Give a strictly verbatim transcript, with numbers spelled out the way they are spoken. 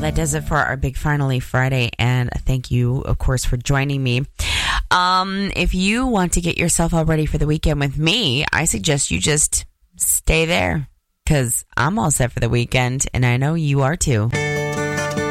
that does it for our Big Finally Friday, and thank you, of course, for joining me. Um, if you want to get yourself all ready for the weekend with me, I suggest you just stay there, because I'm all set for the weekend, and I know you are too.